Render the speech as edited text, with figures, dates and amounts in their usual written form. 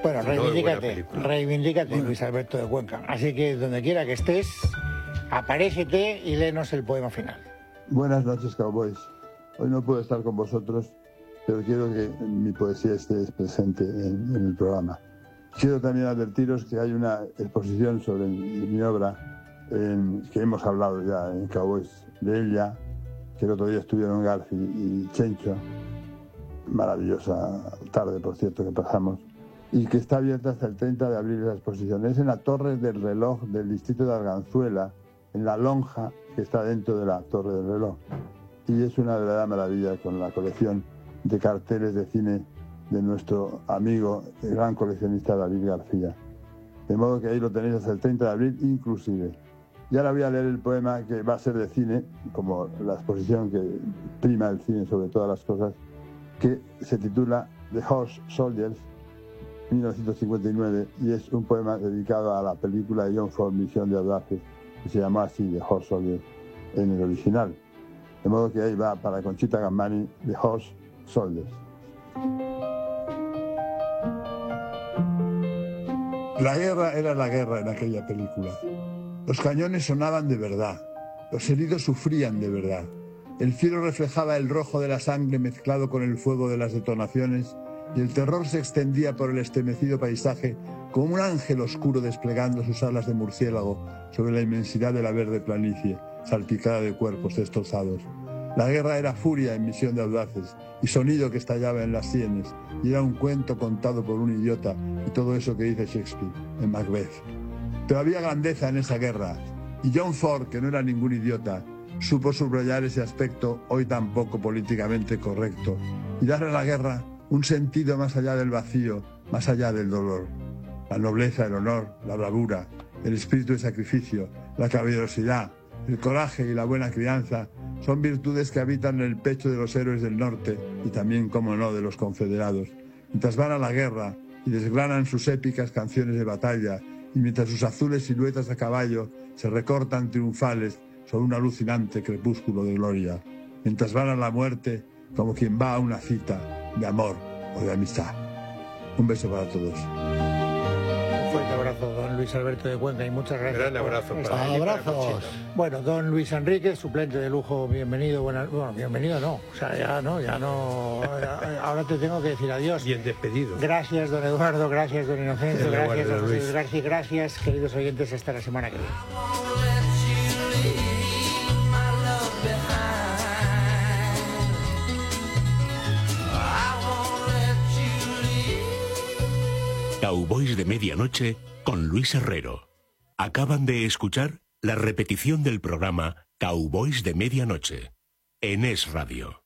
Bueno, reivindícate, Luis Alberto de Cuenca. Así que donde quiera que estés, aparécete y léenos el poema final. Buenas noches, cowboys. Hoy no puedo estar con vosotros, pero quiero que mi poesía esté presente en el programa. Quiero también advertiros que hay una exposición sobre mi obra que hemos hablado ya en Cowboys de ella, que el otro día estuvieron Garfi y Chencho. Maravillosa tarde, por cierto, que pasamos. Y que está abierta hasta el 30 de abril la exposición. Es en la Torre del Reloj del distrito de Arganzuela, en la lonja que está dentro de la Torre del Reloj. Y es una verdadera maravilla con la colección de carteles de cine de nuestro amigo, el gran coleccionista David García. De modo que ahí lo tenéis hasta el 30 de abril inclusive. Y ahora voy a leer el poema que va a ser de cine, como la exposición que prima el cine sobre todas las cosas, que se titula The Horse Soldiers, 1959, y es un poema dedicado a la película de John Ford, Misión de Audaces, que se llamó así, The Horse Soldiers, en el original. De modo que ahí va para Conchita Gambani, The Horse Soldiers. La guerra era la guerra en aquella película. Los cañones sonaban de verdad, los heridos sufrían de verdad. El cielo reflejaba el rojo de la sangre mezclado con el fuego de las detonaciones y el terror se extendía por el estremecido paisaje como un ángel oscuro desplegando sus alas de murciélago sobre la inmensidad de la verde planicie, salpicada de cuerpos destrozados. La guerra era furia en Misión de Audaces y sonido que estallaba en las sienes, y era un cuento contado por un idiota y todo eso que dice Shakespeare en Macbeth. Pero había grandeza en esa guerra, y John Ford, que no era ningún idiota, supo subrayar ese aspecto hoy tan poco políticamente correcto y darle a la guerra un sentido más allá del vacío, más allá del dolor. La nobleza, el honor, la bravura, el espíritu de sacrificio, la caballerosidad, el coraje y la buena crianza son virtudes que habitan en el pecho de los héroes del norte y también, como no, de los confederados. Mientras van a la guerra y desgranan sus épicas canciones de batalla y mientras sus azules siluetas a caballo se recortan triunfales sobre un alucinante crepúsculo de gloria. Mientras van a la muerte como quien va a una cita de amor o de amistad. Un beso para todos. Un fuerte abrazo, don Luis Alberto de Cuenca, y muchas gracias. Gran abrazo. Abrazos. Bueno, don Luis Enríquez, suplente de lujo, bienvenido. Bueno, bienvenido no, o sea, ya no. Ahora te tengo que decir adiós. Bien despedido. Gracias, don Eduardo, gracias, don Inocencio, gracias, don José Luis García, gracias, queridos oyentes, hasta la semana que viene. Cowboys de Medianoche con Luis Herrero. Acaban de escuchar la repetición del programa Cowboys de Medianoche en Es Radio.